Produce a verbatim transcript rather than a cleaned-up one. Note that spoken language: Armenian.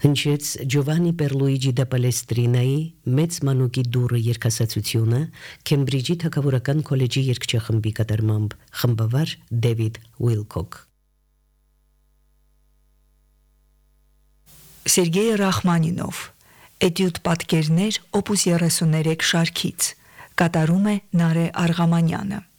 Հնչեց Ջովանի Պերլուիջի դա Պալեստրինայի մեծ մանուկի դուրը երգասացությունը Քեմբրիջի թագավորական քոլեջի երգչախմբի կատարմամբ խմբավար Դեվիդ Ուիլկոկ Սերգեյ Ռախմանինով Էտյուդ պատկերներ օպուս երեսուններեք շարքից կատարում է Նարե Արղամանյանը